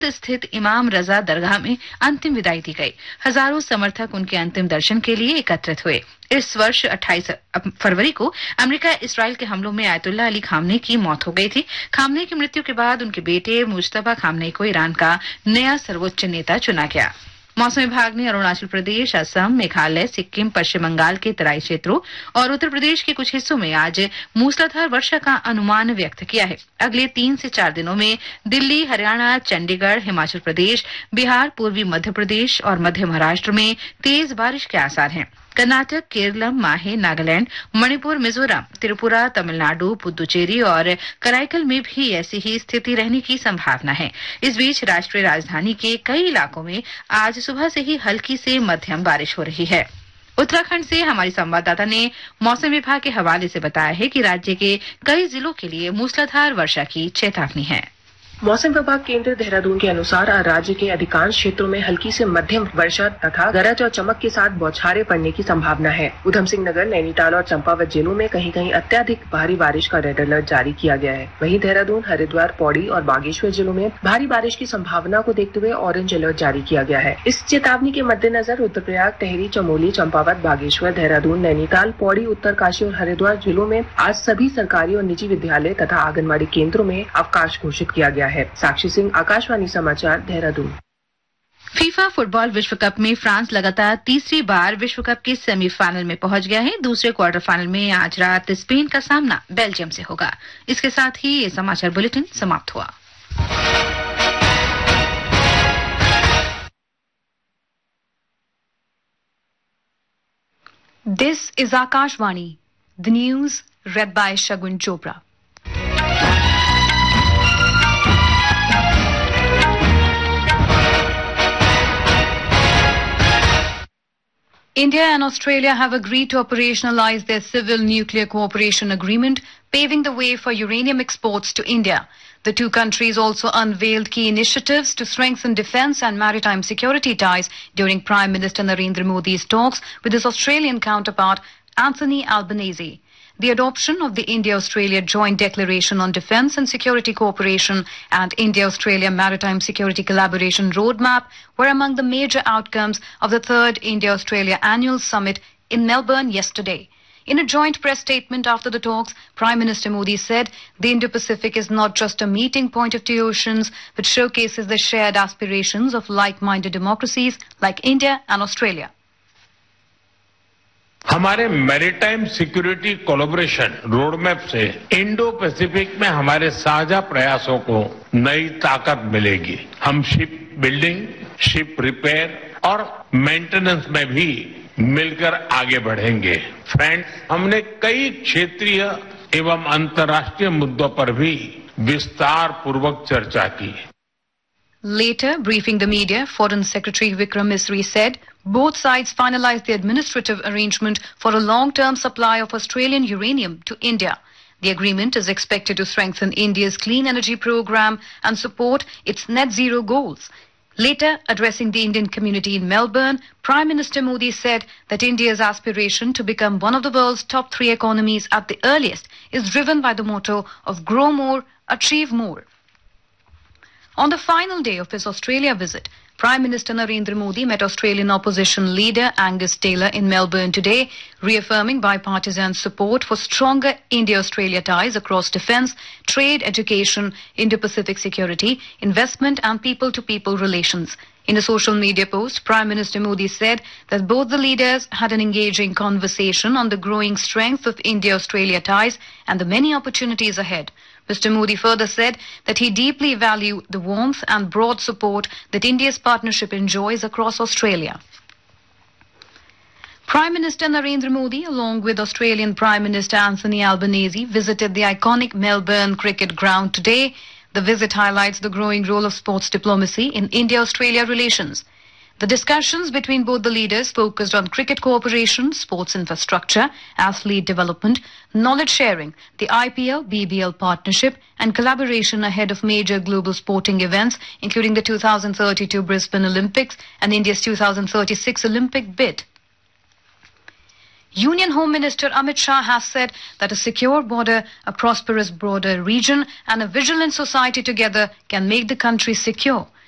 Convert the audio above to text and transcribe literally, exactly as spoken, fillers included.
स्थित इमाम रजा दरगाह में अंतिम विदाई दी गई। हजारों समर्थक उनके अंतिम दर्शन के लिए एकत्रित हुए। इस वर्ष अट्ठाईस फरवरी को अमेरिका इसराइल के हमलों में आयतुल्लाह अली खामनेई की मौत हो गई थी। खामनेई की मृत्यु के बाद उनके बेटे मुज्तबा खामनेई को ईरान का नया सर्वोच्च नेता चुना गया। मौसम विभाग ने अरुणाचल प्रदेश, असम, मेघालय, सिक्किम, पश्चिम बंगाल के तराई क्षेत्रों और उत्तर प्रदेश के कुछ हिस्सों में आज मूसलाधार वर्षा का अनुमान व्यक्त किया है। अगले तीन से चार दिनों में दिल्ली, हरियाणा, चंडीगढ़, हिमाचल प्रदेश, बिहार, पूर्वी मध्य प्रदेश और मध्य महाराष्ट्र में तेज बारिश के आसार हैं। कर्नाटक, केरलम, माहे, नागालैंड, मणिपुर, मिजोरम, त्रिपुरा, तमिलनाडु, पुदुचेरी और कराईकल में भी ऐसी ही स्थिति रहने की संभावना है। इस बीच राष्ट्रीय राजधानी के कई इलाकों में आज सुबह से ही हल्की से मध्यम बारिश हो रही है। उत्तराखंड से हमारी संवाददाता ने मौसम विभाग के हवाले से बताया है कि राज्य के कई जिलों के लिए मूसलाधार वर्षा की चेतावनी है। मौसम विभाग केंद्र देहरादून के अनुसार राज्य के अधिकांश क्षेत्रों में हल्की से मध्यम वर्षा तथा गरज और चमक के साथ बौछारें पड़ने की संभावना है। उधम सिंह नगर, नैनीताल और चंपावत जिलों में कहीं कहीं अत्यधिक भारी बारिश का रेड अलर्ट जारी किया गया है। वहीं देहरादून, हरिद्वार, पौड़ी और बागेश्वर जिलों में भारी बारिश की संभावना को देखते हुए ऑरेंज अलर्ट जारी किया गया है। इस चेतावनी के मद्देनजर रुद्रप्रयाग, टेहरी, चमोली, चंपावत, बागेश्वर, देहरादून, नैनीताल, पौड़ी, उत्तरकाशी और हरिद्वार जिलों में आज सभी सरकारी और निजी विद्यालय तथा आंगनबाड़ी केंद्रों में अवकाश घोषित किया गया है। साक्षी सिंह, आकाशवाणी समाचार, देहरादून। फीफा फुटबॉल विश्व कप में फ्रांस लगातार तीसरी बार विश्व कप के सेमीफाइनल में पहुंच गया है। दूसरे क्वार्टर फाइनल में आज रात स्पेन का सामना बेल्जियम से होगा। इसके साथ ही ये समाचार बुलेटिन समाप्त हुआ। This is Akashvani, the news read by Shagun Chopra. India and Australia have agreed to operationalize their civil nuclear cooperation agreement, paving the way for uranium exports to India. The two countries also unveiled key initiatives to strengthen defence and maritime security ties during Prime Minister Narendra Modi's talks with his Australian counterpart, Anthony Albanese. The adoption of the India-Australia Joint Declaration on Defence and Security Cooperation and India-Australia Maritime Security Collaboration Roadmap were among the major outcomes of the third India-Australia Annual Summit in Melbourne yesterday. In a joint press statement after the talks, Prime Minister Modi said the Indo-Pacific is not just a meeting point of two oceans, but showcases the shared aspirations of like-minded democracies like India and Australia. हमारे maritime security collaboration roadmap से Indo Pacific में हमारे साझा प्रयासों को नई ताकत मिलेगी। हम शिप बिल्डिंग, शिप रिपेयर और मेंटेनेंस में भी मिलकर आगे बढ़ेंगे। फ्रेंड्स, हमने कई क्षेत्रीय एवं अंतर्राष्ट्रीय मुद्दों पर भी विस्तार पूर्वक चर्चा की। Later, briefing the media, Foreign Secretary Vikram Misri said both sides finalized the administrative arrangement for a long-term supply of Australian uranium to India. The agreement is expected to strengthen India's clean energy program and support its net zero goals. Later, addressing the Indian community in Melbourne, Prime Minister Modi said that India's aspiration to become one of the world's top three economies at the earliest is driven by the motto of grow more, achieve more. On the final day of his Australia visit, Prime Minister Narendra Modi met Australian opposition leader Angus Taylor in Melbourne today, reaffirming bipartisan support for stronger India-Australia ties across defence, trade, education, Indo-Pacific security, investment and people-to-people relations. In a social media post, Prime Minister Modi said that both the leaders had an engaging conversation on the growing strength of India-Australia ties and the many opportunities ahead. Mister Modi further said that he deeply valued the warmth and broad support that India's partnership enjoys across Australia. Prime Minister Narendra Modi, along with Australian Prime Minister Anthony Albanese, visited the iconic Melbourne cricket ground today. The visit highlights the growing role of sports diplomacy in India-Australia relations. The discussions between both the leaders focused on cricket cooperation, sports infrastructure, athlete development, knowledge sharing, the I P L B B L partnership, and collaboration ahead of major global sporting events, including the two thousand thirty-two Brisbane Olympics and India's two thousand thirty-six Olympic bid. Union Home Minister Amit Shah has said that a secure border, a prosperous border region, and a vigilant society together can make the country secure.